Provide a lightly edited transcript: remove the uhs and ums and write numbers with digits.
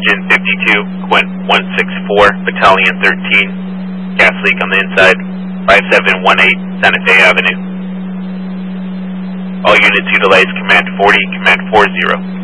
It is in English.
Engine 52, Quint 164, Battalion 13, gas leak on the inside, 5718 Santa Fe Avenue. All units utilize Command 40, Command 40.